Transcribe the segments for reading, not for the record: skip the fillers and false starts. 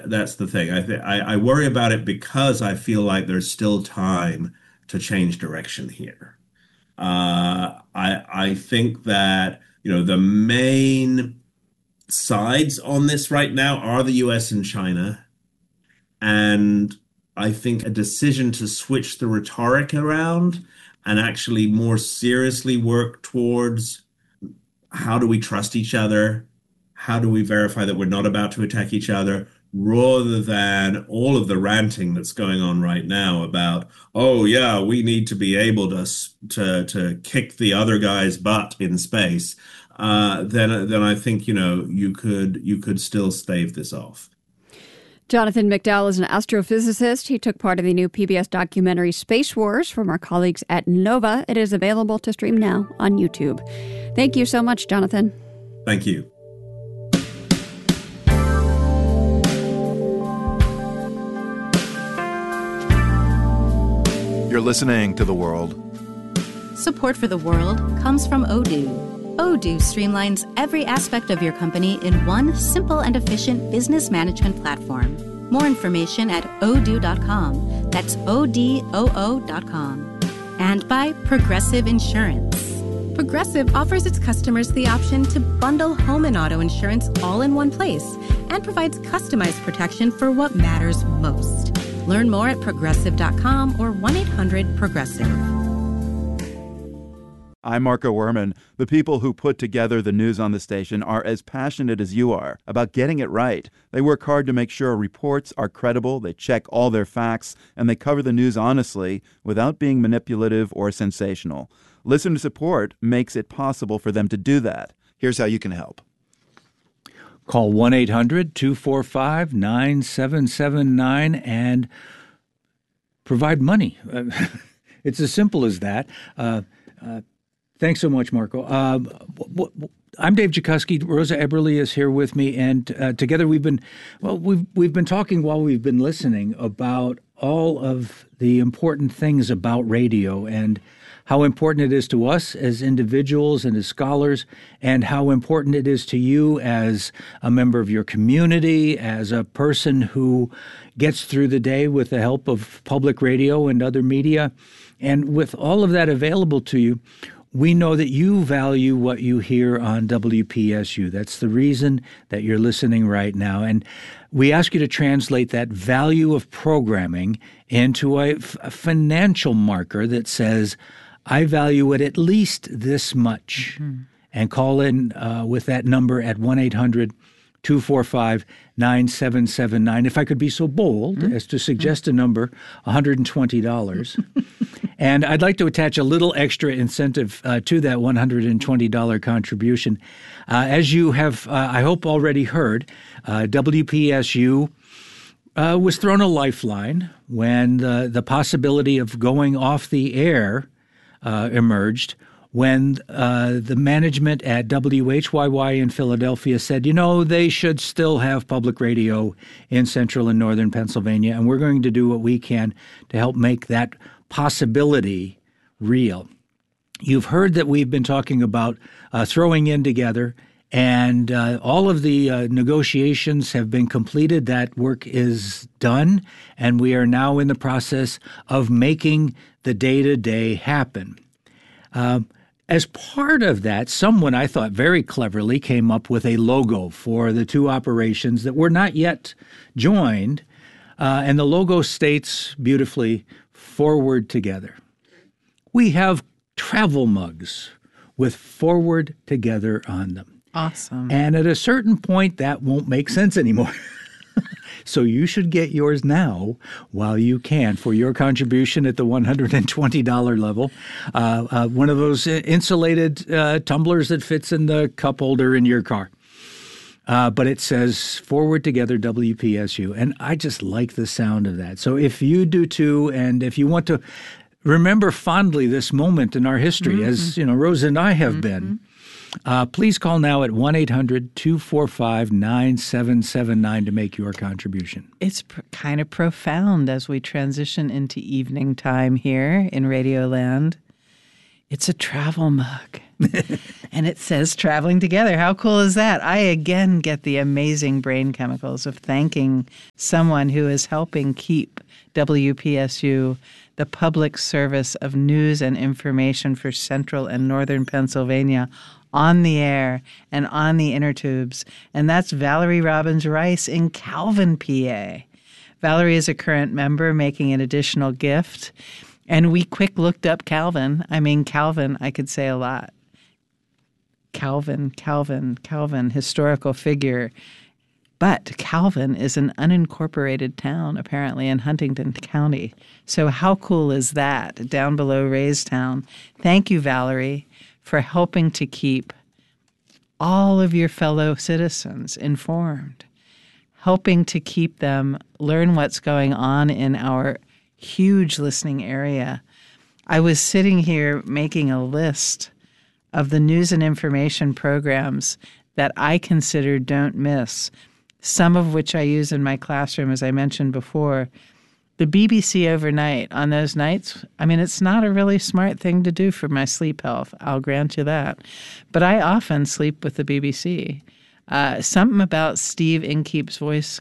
that's the thing. I worry about it because I feel like there's still time to change direction here. I think that, the main sides on this right now are the US and China. And I think a decision to switch the rhetoric around and actually more seriously work towards how do we trust each other? How do we verify that we're not about to attack each other? Rather than all of the ranting that's going on right now about, oh yeah, we need to be able to kick the other guy's butt in space. Then I think you could still stave this off. Jonathan McDowell is an astrophysicist. He took part in the new PBS documentary Space Wars from our colleagues at NOVA. It is available to stream now on YouTube. Thank you so much, Jonathan. Thank you. You're listening to The World. Support for The World comes from Odoo. Odoo streamlines every aspect of your company in one simple and efficient business management platform. More information at odoo.com. That's ODOO.com. And by Progressive Insurance. Progressive offers its customers the option to bundle home and auto insurance all in one place and provides customized protection for what matters most. Learn more at progressive.com or 1-800-PROGRESSIVE. I'm Marco Werman. The people who put together the news on the station are as passionate as you are about getting it right. They work hard to make sure reports are credible, they check all their facts, and they cover the news honestly without being manipulative or sensational. Listener support makes it possible for them to do that. Here's how you can help. Call 1-800-245-9779 and provide money. It's as simple as that. Thanks so much, Marco. I'm Dave Jakuski. Rosa Eberle is here with me, and together we've been talking while we've been listening about all of the important things about radio and how important it is to us as individuals and as scholars, and how important it is to you as a member of your community, as a person who gets through the day with the help of public radio and other media. And with all of that available to you, we know that you value what you hear on WPSU. That's the reason that you're listening right now. And we ask you to translate that value of programming into a financial marker that says, I value it at least this much. Mm-hmm. And call in with that number at 1-800-245-9779. If I could be so bold as to suggest a number, $120. And I'd like to attach a little extra incentive to that $120 contribution. As you have, I hope, already heard, WPSU was thrown a lifeline when the possibility of going off the air emerged, when the management at WHYY in Philadelphia said, they should still have public radio in central and northern Pennsylvania, and we're going to do what we can to help make that possibility real. You've heard that we've been talking about throwing in together, and all of the negotiations have been completed. That work is done, and we are now in the process of making the day-to-day happen. As part of that, someone, I thought very cleverly, came up with a logo for the two operations that were not yet joined, and the logo states beautifully, Forward Together. We have travel mugs with Forward Together on them. Awesome. And at a certain point, that won't make sense anymore. So you should get yours now while you can for your contribution at the $120 level. One of those insulated tumblers that fits in the cup holder in your car. But it says Forward Together WPSU. And I just like the sound of that. So if you do too, and if you want to remember fondly this moment in our history, as Rosa and I have been, please call now at 1-800-245-9779 to make your contribution. It's kind of profound as we transition into evening time here in Radioland. It's a travel mug. And it says traveling together. How cool is that? I again get the amazing brain chemicals of thanking someone who is helping keep WPSU, the public service of news and information for central and northern Pennsylvania, on the air and on the inner tubes. And that's Valerie Robbins Rice in Calvin, PA. Valerie is a current member making an additional gift. And we quick looked up Calvin. I mean, Calvin, I could say a lot. Calvin, historical figure. But Calvin is an unincorporated town, apparently, in Huntington County. So how cool is that, down below Raystown? Thank you, Valerie, for helping to keep all of your fellow citizens informed, helping to keep them learn what's going on in our huge listening area. I was sitting here making a list of the news and information programs that I consider don't miss, some of which I use in my classroom, as I mentioned before. The BBC overnight, on those nights, I mean, it's not a really smart thing to do for my sleep health, I'll grant you that. But I often sleep with the BBC. Something about Steve Inskeep's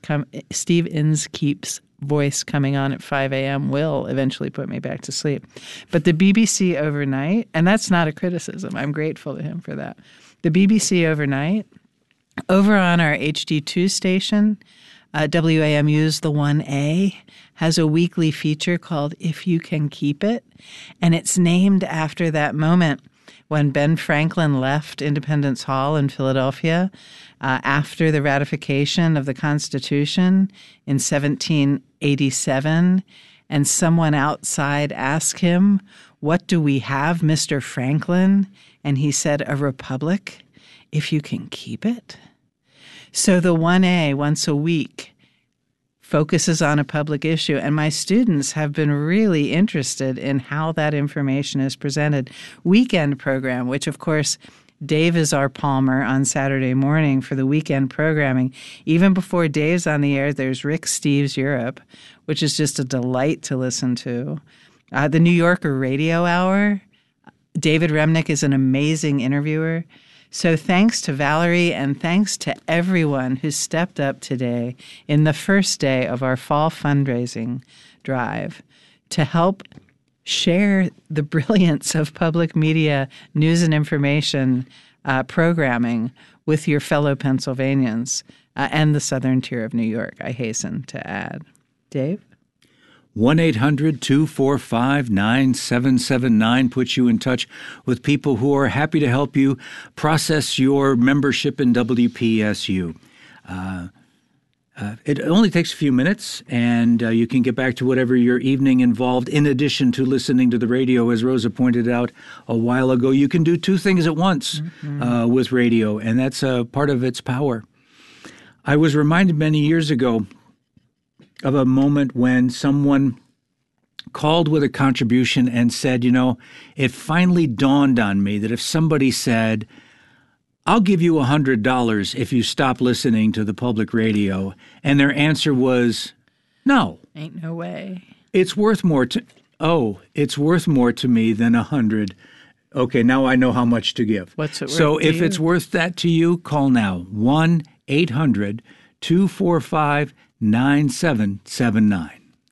voice coming on at 5 a.m. will eventually put me back to sleep. But the BBC overnight, and that's not a criticism, I'm grateful to him for that. The BBC overnight, over on our HD2 station, WAMU's The 1A, has a weekly feature called If You Can Keep It, and it's named after that moment when Ben Franklin left Independence Hall in Philadelphia after the ratification of the Constitution in 1787, and someone outside asked him, "What do we have, Mr. Franklin?" And he said, "A republic, if you can keep it." So the 1A, once a week, focuses on a public issue, and my students have been really interested in how that information is presented. Weekend program, which of course Dave is our Palmer on Saturday morning for the weekend programming. Even before Dave's on the air, there's Rick Steves Europe, which is just a delight to listen to. The New Yorker Radio Hour. David Remnick is an amazing interviewer. So thanks to Valerie and thanks to everyone who stepped up today in the first day of our fall fundraising drive to help share the brilliance of public media news and information programming with your fellow Pennsylvanians and the southern tier of New York, I hasten to add. Dave? 1-800-245-9779 puts you in touch with people who are happy to help you process your membership in WPSU. It only takes a few minutes, and you can get back to whatever your evening involved. In addition to listening to the radio, as Rosa pointed out a while ago, you can do two things at once with radio, and that's part of its power. I was reminded many years ago of a moment when someone called with a contribution and said, it finally dawned on me that if somebody said, "I'll give you $100 if you stop listening to the public radio," and their answer was, "No. Ain't no way. It's worth more to me than 100. Okay, now I know how much to give." What's it worth So to if you? it's worth that to you, call now. 1-800-245-9779.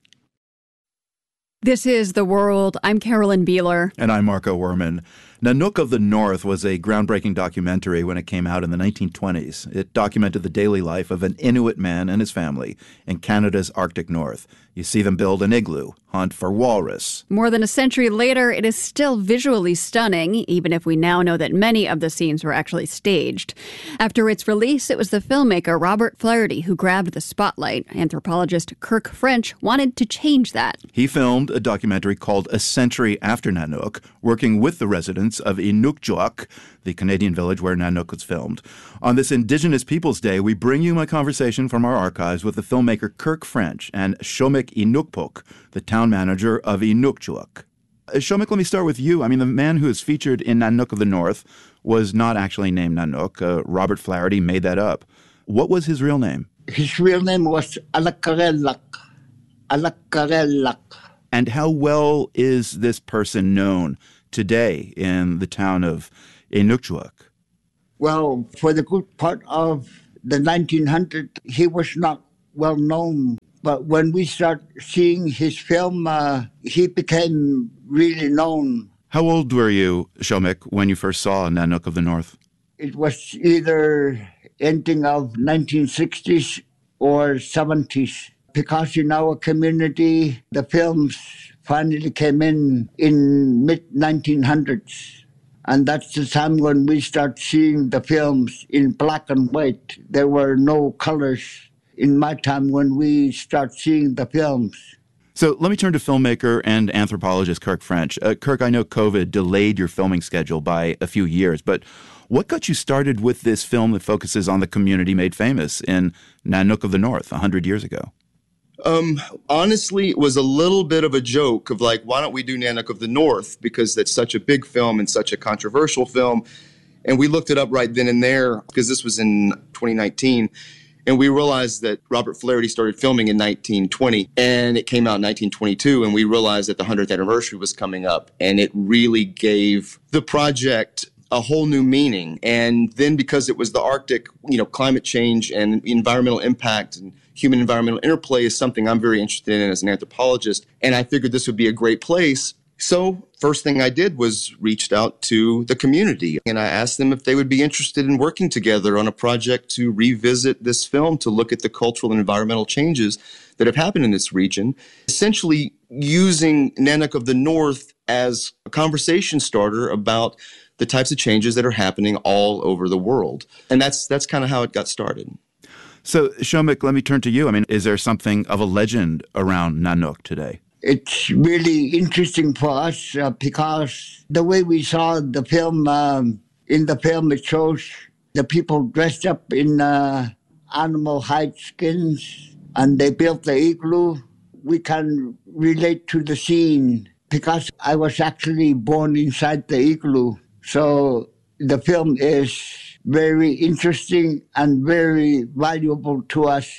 This is The World. I'm Carolyn Beeler. And I'm Marco Werman. Nanook of the North was a groundbreaking documentary when it came out in the 1920s. It documented the daily life of an Inuit man and his family in Canada's Arctic North. You see them build an igloo, hunt for walrus. More than a century later, it is still visually stunning, even if we now know that many of the scenes were actually staged. After its release, it was the filmmaker Robert Flaherty who grabbed the spotlight. Anthropologist Kirk French wanted to change that. He filmed a documentary called A Century After Nanook, working with the residents of Inukjuak, the Canadian village where Nanook was filmed. On this Indigenous Peoples Day, we bring you my conversation from our archives with the filmmaker Kirk French and Shomek Inukpok, the town manager of Inukjuak. Shomek, let me start with you. I mean, the man who is featured in Nanook of the North was not actually named Nanook. Robert Flaherty made that up. What was his real name? His real name was Alakarelak. Alakarelak. And how well is this person known today in the town of Inukjuak? Well, for the good part of the 1900s, he was not well known. But when we start seeing his film, he became really known. How old were you, Shomik, when you first saw Nanook of the North? It was either ending of 1960s or 70s. Because in our community, the films finally came in mid-1900s. And that's the time when we start seeing the films in black and white. There were no colors in my time when we start seeing the films. So let me turn to filmmaker and anthropologist Kirk French. Kirk, I know COVID delayed your filming schedule by a few years, but what got you started with this film that focuses on the community made famous in Nanook of the North 100 years ago? Honestly, it was a little bit of a joke of like, why don't we do Nanook of the North? Because that's such a big film and such a controversial film. And we looked it up right then and there because this was in 2019. And we realized that Robert Flaherty started filming in 1920 and it came out in 1922. And we realized that the 100th anniversary was coming up and it really gave the project a whole new meaning. And then because it was the Arctic, climate change and environmental impact and human environmental interplay is something I'm very interested in as an anthropologist. And I figured this would be a great place. So first thing I did was reached out to the community and I asked them if they would be interested in working together on a project to revisit this film, to look at the cultural and environmental changes that have happened in this region, essentially using Nanook of the North as a conversation starter about the types of changes that are happening all over the world. And that's kind of how it got started. So, Shomik, let me turn to you. I mean, is there something of a legend around Nanook today? It's really interesting for us because the way we saw the film, in the film it shows the people dressed up in animal hide skins and they built the igloo. We can relate to the scene because I was actually born inside the igloo. So the film is very interesting and very valuable to us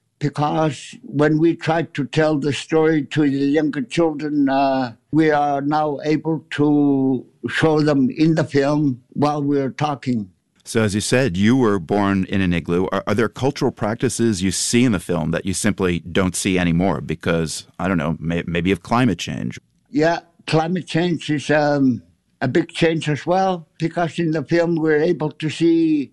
because when we try to tell the story to the younger children, we are now able to show them in the film while we're talking. So as you said, you were born in an igloo. Are there cultural practices you see in the film that you simply don't see anymore because, I don't know, maybe of climate change? Yeah, climate change is a big change as well, because in the film we're able to see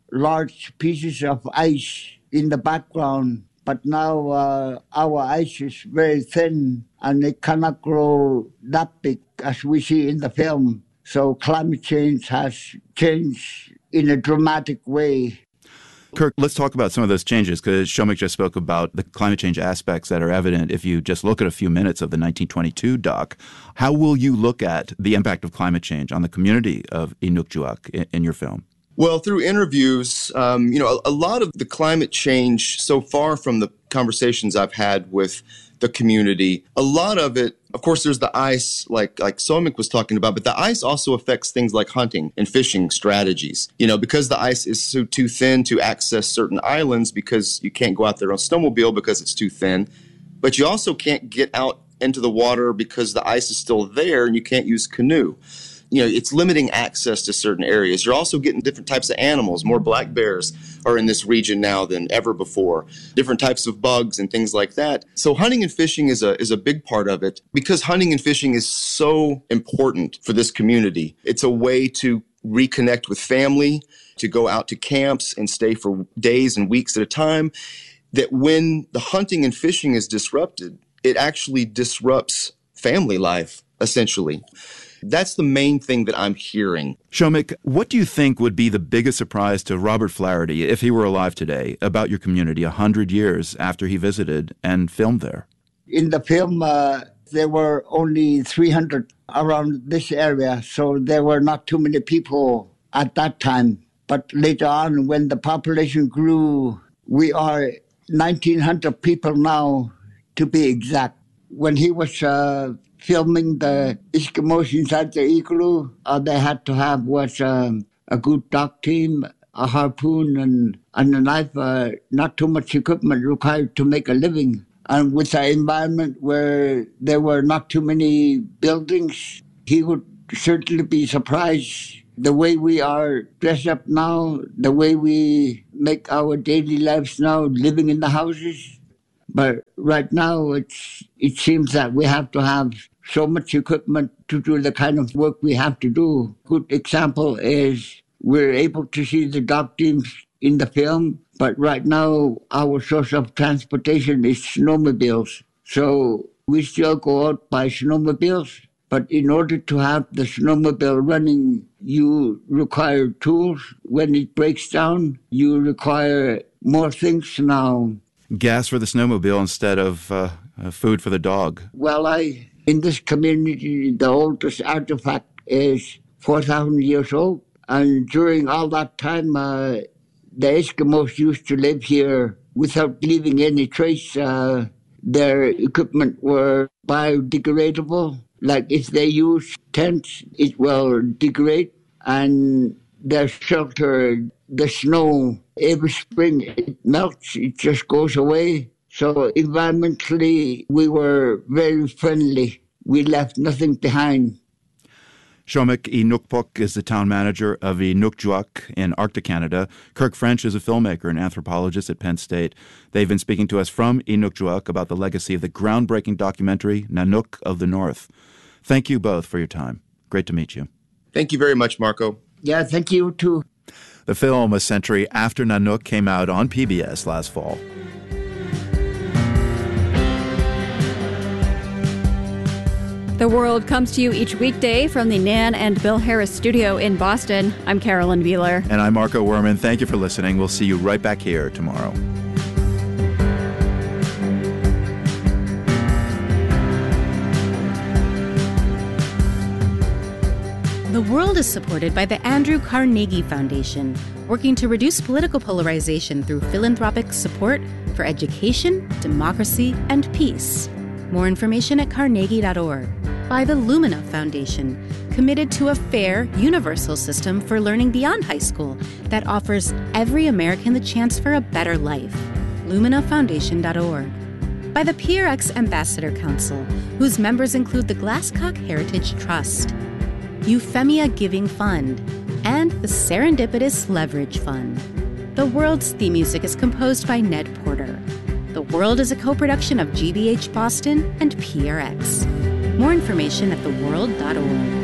large pieces of ice in the background. But now our ice is very thin and it cannot grow that big as we see in the film. So climate change has changed in a dramatic way. Kirk, let's talk about some of those changes because Shomik just spoke about the climate change aspects that are evident if you just look at a few minutes of the 1922 doc. How will you look at the impact of climate change on the community of Inukjuak in your film? Well, through interviews, a lot of the climate change so far from the conversations I've had with the community, a lot of it, of course, there's the ice like Shomik was talking about, but the ice also affects things like hunting and fishing strategies. Because the ice is so too thin to access certain islands because you can't go out there on snowmobile because it's too thin, but you also can't get out into the water because the ice is still there and you can't use canoe. It's limiting access to certain areas. You're also getting different types of animals. More black bears are in this region now than ever before. Different types of bugs and things like that. So hunting and fishing is a big part of it because hunting and fishing is so important for this community. It's a way to reconnect with family, to go out to camps and stay for days and weeks at a time. That when the hunting and fishing is disrupted, it actually disrupts family life, essentially. That's the main thing that I'm hearing. Shomik, what do you think would be the biggest surprise to Robert Flaherty, if he were alive today, about your community 100 years after he visited and filmed there? In the film, there were only 300 around this area, so there were not too many people at that time. But later on, when the population grew, we are 1,900 people now, to be exact. When he was filming the Eskimos inside the igloo, they had to have a good dock team, a harpoon, and a knife. Not too much equipment required to make a living. And with an environment where there were not too many buildings, he would certainly be surprised the way we are dressed up now, the way we make our daily lives now, living in the houses. But right now, it seems that we have to have so much equipment to do the kind of work we have to do. Good example is we're able to see the dog teams in the film, but right now our source of transportation is snowmobiles. So we still go out by snowmobiles, but in order to have the snowmobile running, you require tools. When it breaks down, you require more things now. Gas for the snowmobile instead of food for the dog. Well, in this community, the oldest artifact is 4,000 years old. And during all that time, the Eskimos used to live here without leaving any trace. Their equipment were biodegradable. Like if they use tents, it will degrade. And their shelter, the snow, every spring it melts, it just goes away. So environmentally, we were very friendly. We left nothing behind. Shomik Inukpok is the town manager of Inukjuak in Arctic Canada. Kirk French is a filmmaker and anthropologist at Penn State. They've been speaking to us from Inukjuak about the legacy of the groundbreaking documentary Nanook of the North. Thank you both for your time. Great to meet you. Thank you very much, Marco. Yeah, thank you too. The film, A Century After Nanook, came out on PBS last fall. The World comes to you each weekday from the Nan and Bill Harris studio in Boston. I'm Carolyn Wheeler. And I'm Marco Werman. Thank you for listening. We'll see you right back here tomorrow. The World is supported by the Andrew Carnegie Foundation, working to reduce political polarization through philanthropic support for education, democracy, and peace. More information at carnegie.org. By the Lumina Foundation, committed to a fair, universal system for learning beyond high school that offers every American the chance for a better life. LuminaFoundation.org. By the PRX Ambassador Council, whose members include the Glasscock Heritage Trust, Euphemia Giving Fund, and the Serendipitous Leverage Fund. The World's theme music is composed by Ned Porter. The World is a co-production of GBH Boston and PRX. More information at theworld.org.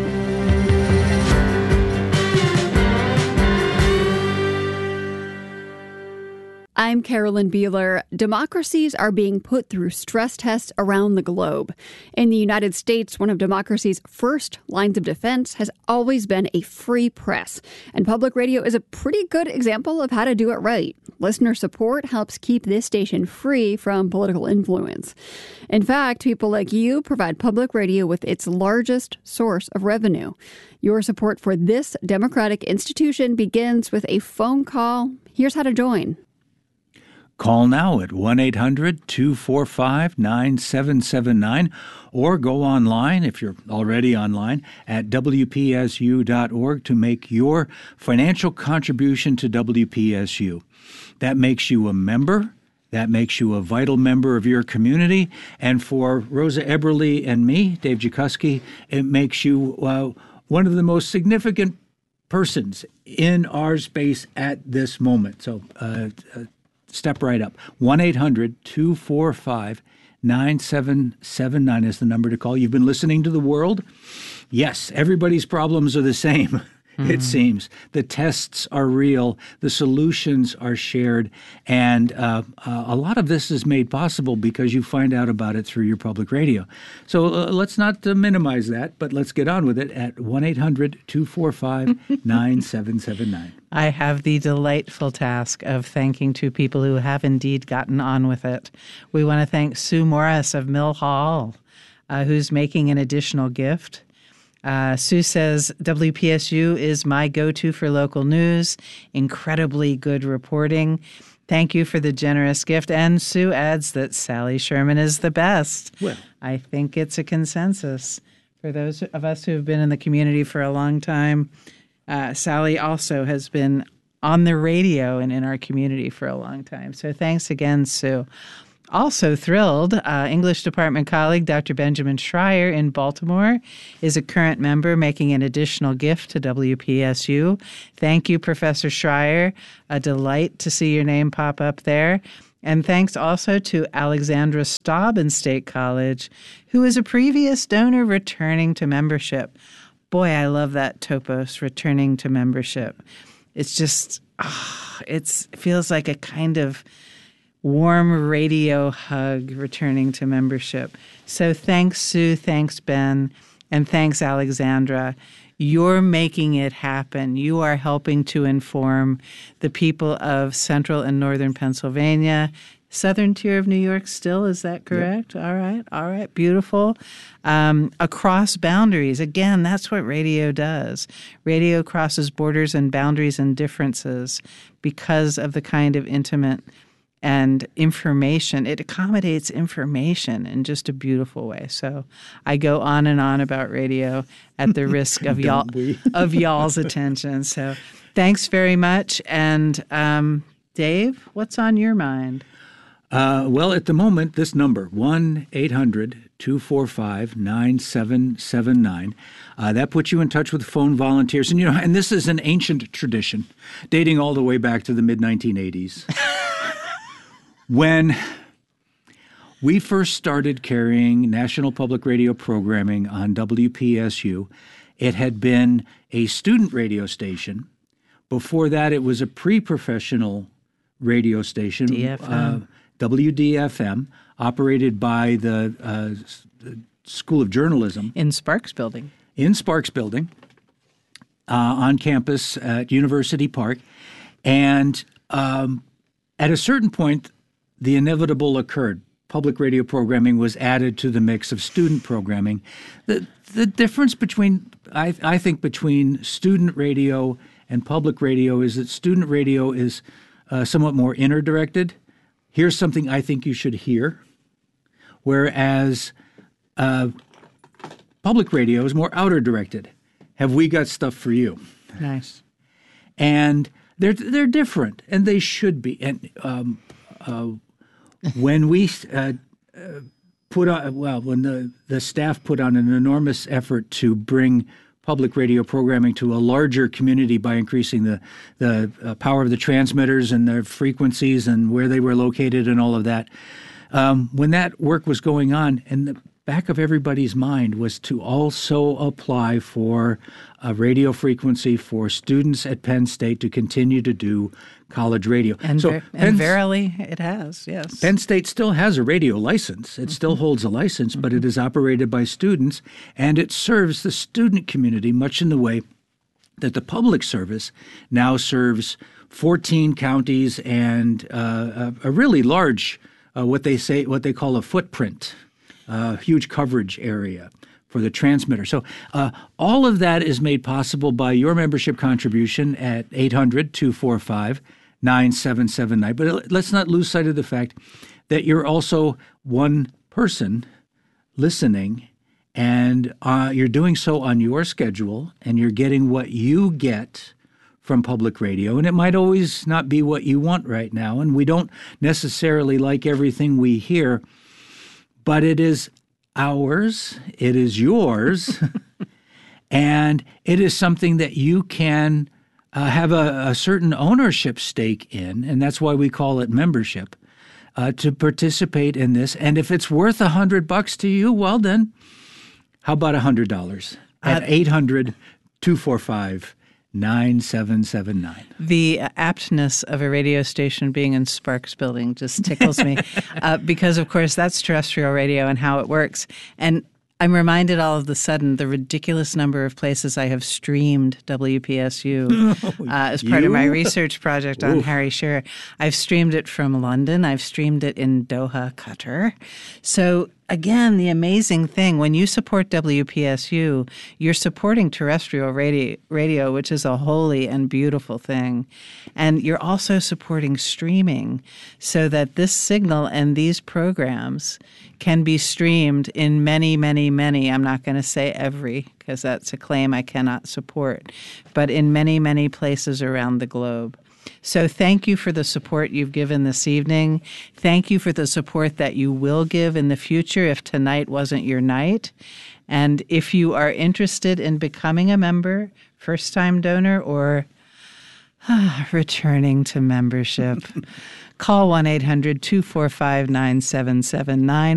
I'm Carolyn Wheeler. Democracies are being put through stress tests around the globe. In the United States, one of democracy's first lines of defense has always been a free press. And public radio is a pretty good example of how to do it right. Listener support helps keep this station free from political influence. In fact, people like you provide public radio with its largest source of revenue. Your support for this democratic institution begins with a phone call. Here's how to join. Call now at 1-800-245-9779 or go online, if you're already online, at WPSU.org to make your financial contribution to WPSU. That makes you a member. That makes you a vital member of your community. And for Rosa Eberle and me, Dave Jakuski, it makes you one of the most significant persons in our space at this moment. So step right up. 1-800-245-9779 is the number to call. You've been listening to The World? Yes, everybody's problems are the same. It seems. The tests are real. The solutions are shared. And a lot of this is made possible because you find out about it through your public radio. So let's not minimize that, but let's get on with it at 1-800-245-9779. I have the delightful task of thanking two people who have indeed gotten on with it. We want to thank Sue Morris of Mill Hall, who's making an additional gift. Sue says, WPSU is my go-to for local news. Incredibly good reporting. Thank you for the generous gift. And Sue adds that Sally Sherman is the best. Well, I think it's a consensus. For those of us who have been in the community for a long time, Sally also has been on the radio and in our community for a long time. So thanks again, Sue. Also thrilled, English department colleague Dr. Benjamin Schreier in Baltimore is a current member making an additional gift to WPSU. Thank you, Professor Schreier. A delight to see your name pop up there. And thanks also to Alexandra Staub in State College, who is a previous donor returning to membership. Boy, I love that topos, returning to membership. It's just, it feels like a kind of warm radio hug returning to membership. So thanks, Sue. Thanks, Ben. And thanks, Alexandra. You're making it happen. You are helping to inform the people of central and northern Pennsylvania, southern tier of New York still. Is that correct? Yep. All right. Beautiful. Across boundaries. Again, that's what radio does. Radio crosses borders and boundaries and differences because of the kind of intimate and information. It accommodates information in just a beautiful way. So I go on and on about radio at the risk of y'all's attention. So thanks very much. And Dave, what's on your mind? Well, at the moment, this number, 1-800-245-9779, that puts you in touch with phone volunteers. And, and this is an ancient tradition dating all the way back to the mid-1980s. When we first started carrying National Public Radio programming on WPSU, it had been a student radio station. Before that, it was a pre-professional radio station, WDFM, operated by the School of Journalism. In Sparks Building. On campus at University Park. And at a certain point, the inevitable occurred. Public radio programming was added to the mix of student programming. The difference between, I think, between student radio and public radio is that student radio is somewhat more inner-directed. Here's something I think you should hear. Whereas public radio is more outer-directed. Have we got stuff for you? Nice. And they're different, and they should be. And when we when the staff put on an enormous effort to bring public radio programming to a larger community by increasing the power of the transmitters and their frequencies and where they were located and all of that, when that work was going on, in the back of everybody's mind was to also apply for a radio frequency for students at Penn State to continue to do college radio. And verily it has, yes. Penn State still has a radio license. It still holds a license, but it is operated by students, and it serves the student community much in the way that the public service now serves 14 counties and a really large, what they call a footprint, huge coverage area for the transmitter. So all of that is made possible by your membership contribution at 800-245-9779. But let's not lose sight of the fact that you're also one person listening, and you're doing so on your schedule, and you're getting what you get from public radio. And it might always not be what you want right now, and we don't necessarily like everything we hear, but it is ours, it is yours, and it is something that you can have a certain ownership stake in, and that's why we call it membership, to participate in this. And if it's worth $100 to you, well then, how about $100 at 800-245-9779. The aptness of a radio station being in Sparks Building just tickles me because, of course, that's terrestrial radio and how it works. And I'm reminded all of a sudden the ridiculous number of places I have streamed WPSU as part of my research project on Harry Shearer. I've streamed it from London. I've streamed it in Doha, Qatar. So again, the amazing thing, when you support WPSU, you're supporting terrestrial radio, which is a holy and beautiful thing. And you're also supporting streaming so that this signal and these programs can be streamed in many, many, many, I'm not going to say every, because that's a claim I cannot support, but in many, many places around the globe. So thank you for the support you've given this evening. Thank you for the support that you will give in the future if tonight wasn't your night. And if you are interested in becoming a member, first-time donor, or returning to membership, call 1-800-245-9779